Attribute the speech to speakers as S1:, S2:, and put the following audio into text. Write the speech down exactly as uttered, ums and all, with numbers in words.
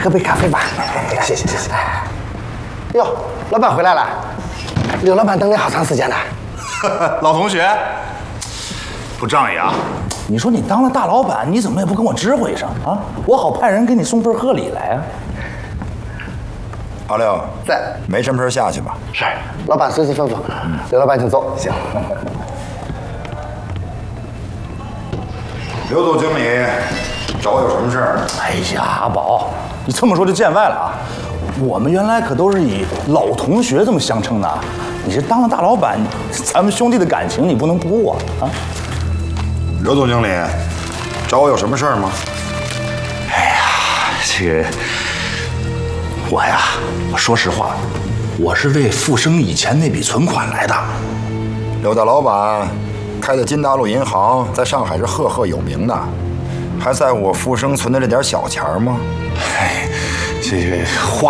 S1: 喝杯咖啡吧。谢谢谢谢。哟，老板回来了，刘老板等你好长时间了。
S2: 老同学，不仗义啊！
S3: 你说你当了大老板，你怎么也不跟我知会一声啊？我好派人给你送份贺礼来啊。
S4: 阿六
S1: 在，
S4: 没什么事下去吧？
S1: 是，老板随时吩咐。刘老板请坐。行。
S4: 刘总经理找我有什么事儿？
S3: 哎呀，阿宝，你这么说就见外了啊！我们原来可都是以老同学这么相称的，你这当了大老板，咱们兄弟的感情你不能不顾啊！啊！
S4: 刘总经理找我有什么事儿吗？
S3: 哎呀，这个我呀，我说实话，我是为复生以前那笔存款来的。
S4: 刘大老板开的金大陆银行在上海是赫赫有名的，还在乎我复生存的这点小钱吗？
S3: 哎，这个话。